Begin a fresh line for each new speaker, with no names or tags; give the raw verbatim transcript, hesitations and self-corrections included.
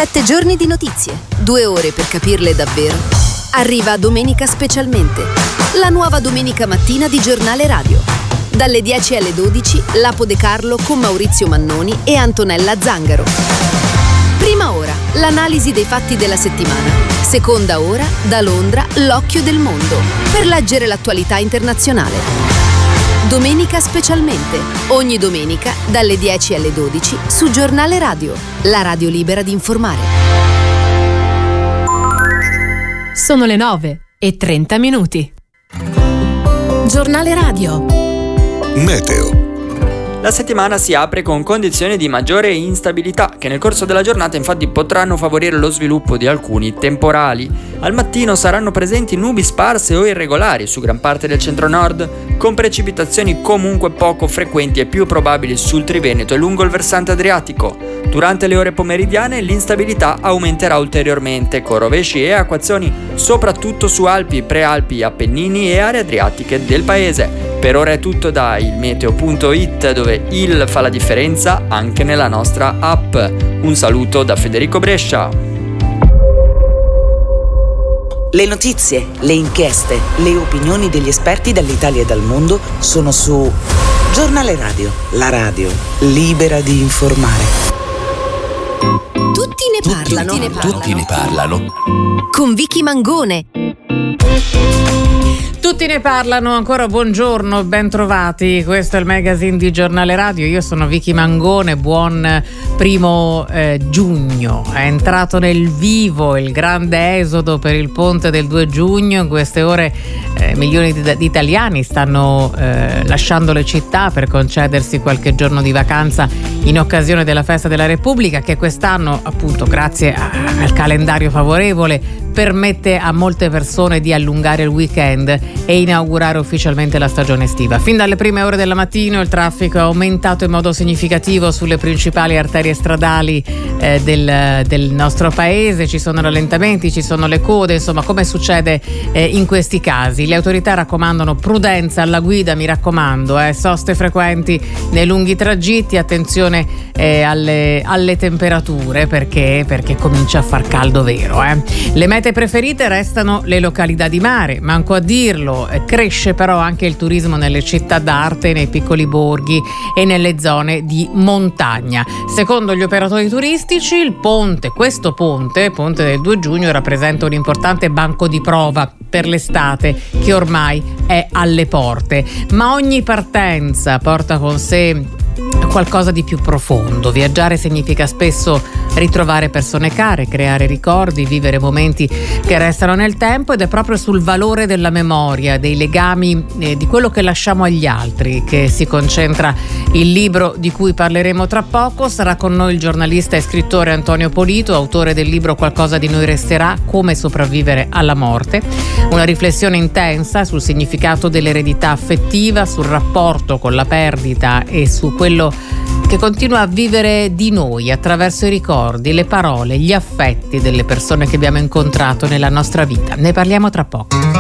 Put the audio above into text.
Sette giorni di notizie, due ore per capirle davvero. Arriva Domenica Specialmente, la nuova domenica mattina di Giornale Radio. Dalle dieci alle dodici, Lapo De Carlo con Maurizio Mannoni e Antonella Zangaro. Prima ora, l'analisi dei fatti della settimana. Seconda ora, da Londra, l'occhio del mondo, per leggere l'attualità internazionale. Domenica Specialmente, ogni domenica dalle dieci alle dodici su Giornale Radio, la radio libera di informare.
Sono le nove e trenta minuti. Giornale Radio.
Meteo.
La settimana si apre con condizioni di maggiore instabilità che nel corso della giornata infatti potranno favorire lo sviluppo di alcuni temporali. Al mattino saranno presenti nubi sparse o irregolari su gran parte del centro-nord, con precipitazioni comunque poco frequenti e più probabili sul Triveneto e lungo il versante adriatico. Durante le ore pomeridiane l'instabilità aumenterà ulteriormente, con rovesci e acquazzoni soprattutto su Alpi, Prealpi, Appennini e aree adriatiche del paese. Per ora è tutto da il meteo punto it, dove il fa la differenza anche nella nostra app. Un saluto da Federico Brescia.
Le notizie, le inchieste, le opinioni degli esperti dall'Italia e dal mondo sono su Giornale Radio, la radio libera di informare.
Tutti ne parlano.
Tutti ne parlano. Tutti ne parlano.
Con Vicky Mangone.
Tutti ne parlano, ancora buongiorno, ben trovati. Questo è il magazine di Giornale Radio. Io sono Vicky Mangone, buon primo eh, giugno. È entrato nel vivo il grande esodo per il ponte del due giugno. In queste ore eh, milioni di, di italiani stanno eh, lasciando le città per concedersi qualche giorno di vacanza in occasione della festa della Repubblica, che quest'anno, appunto, grazie a, al calendario favorevole, permette a molte persone di allungare il weekend e inaugurare ufficialmente la stagione estiva. Fin dalle prime ore del mattino il traffico è aumentato in modo significativo sulle principali arterie stradali eh, del, del nostro paese. Ci sono rallentamenti, ci sono le code, insomma, come succede eh, in questi casi. Le autorità raccomandano prudenza alla guida, mi raccomando, eh, soste frequenti nei lunghi tragitti, attenzione eh, alle, alle temperature, perché, perché comincia a far caldo vero. Eh. Le mete preferite restano le località di mare, manco a dirlo, cresce però anche il turismo nelle città d'arte, nei piccoli borghi e nelle zone di montagna. Secondo gli operatori turistici il ponte, questo ponte, ponte del due giugno, rappresenta un importante banco di prova per l'estate che ormai è alle porte, ma ogni partenza porta con sé qualcosa di più profondo. Viaggiare significa spesso ritrovare persone care, creare ricordi, vivere momenti che restano nel tempo, ed è proprio sul valore della memoria, dei legami, eh, di quello che lasciamo agli altri che si concentra il libro di cui parleremo tra poco. Sarà con noi il giornalista e scrittore Antonio Polito, autore del libro Qualcosa di noi resterà, come sopravvivere alla morte, una riflessione intensa sul significato dell'eredità affettiva, sul rapporto con la perdita e su quello che continua a vivere di noi attraverso i ricordi, le parole, gli affetti delle persone che abbiamo incontrato nella nostra vita. Ne parliamo tra poco.